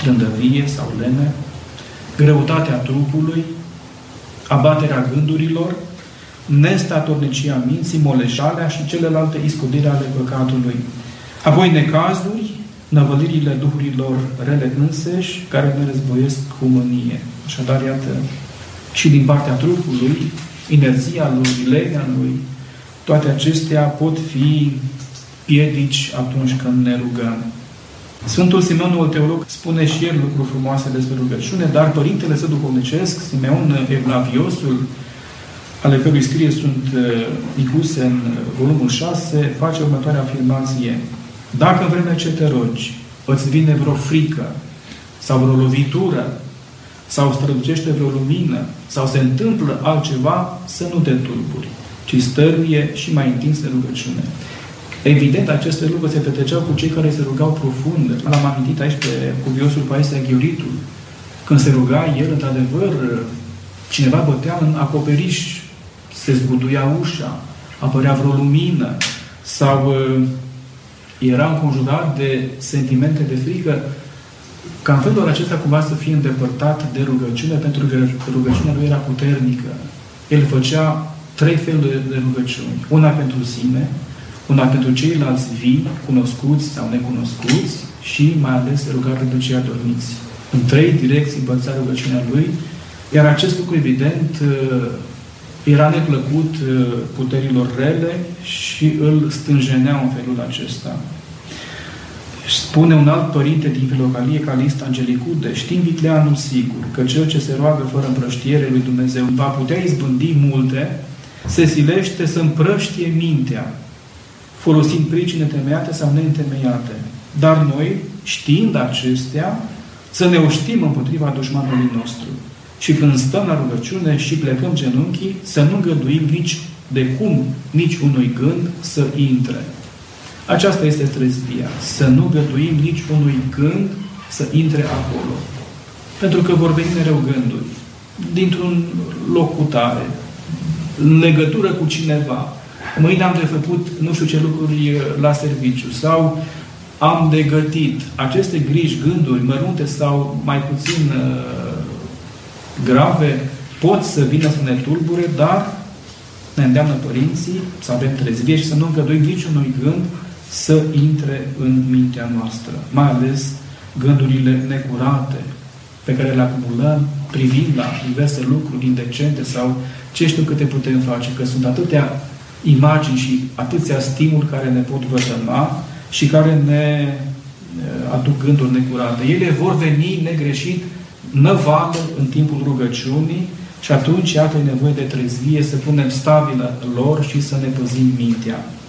trândăvie sau lene, greutatea trupului, abaterea gândurilor, nestatornicia minții, moleșalea și celelalte iscudiri ale păcatului. Apoi necazuri, năvălirile duhurilor rele înseși, care ne războiesc cu mânie. Așadar, iată, și din partea trupului, inerzia lui, lenea lui, toate acestea pot fi piedici atunci când ne rugăm. Sfântul Simeon, teolog, spune și el lucruri frumoase despre rugăciune, dar părintele său duhovnicesc, Simeon Evlaviosul, ale cărui scrie sunt incluse în volumul 6, face următoarea afirmație. Dacă în vremea ce te rogi îți vine vreo frică sau vreo lovitură sau străducește vreo lumină sau se întâmplă altceva, să nu te tulburi, ci stăruie și mai întins de rugăciune. Evident, aceste lucruri se petreceau cu cei care se rugau profund. L-am amintit aici pe cuviosul Paisie Aghioritul. Când se ruga el, într-adevăr, cineva bătea în acoperiș, se zguduia ușa, apărea vreo lumină sau era înconjurat de sentimente de frică, ca în felul acesta cumva să fie îndepărtat de rugăciune, pentru că rugăciunea lui era puternică. El făcea 3 feluri de rugăciuni. Una pentru sine, una pentru ceilalți vii, cunoscuți sau necunoscuți, și mai ales se ruga pentru cei adormiți. În 3 direcții împărțea rugăciunea lui, iar acest lucru, evident, era neplăcut puterilor rele și îl stânjenea în felul acesta. Spune un alt părinte din Filocalie, Calist Angelicude, știm Vicleanul sigur că cel ce se roagă fără împrăștiere lui Dumnezeu va putea izbândi multe, se silește să împrăștie mintea, folosind pricine temeiate sau neîntemeiate. Dar noi, știind acestea, să ne oștim împotriva dușmanului nostru. Și când stăm la rugăciune și plecăm genunchii, să nu îngăduim nici unui gând să intre. Aceasta este trezvia. Să nu găduim nici unui gând să intre acolo. Pentru că vor veni mereu gânduri. Dintr-un loc cu tare, în legătură cu cineva. Mâine am de făcut nu știu ce lucruri la serviciu. Sau am de gătit. Aceste griji, gânduri, mărunte sau mai puțin grave, pot să vină să ne tulbure, dar ne îndeamnă părinții să avem trezvie și să nu îngăduim niciunui gând să intre în mintea noastră. Mai ales gândurile necurate pe care le acumulăm privind la diverse lucruri indecente sau ce știu câte putem face, că sunt atâtea imagini și atâția stimuli care ne pot vătăma și care ne aduc gânduri necurate. Ele vor veni negreșit, năvală în timpul rugăciunii și atunci, iată, e nevoie de trezvie, să punem stabilă lor și să ne păzim mintea.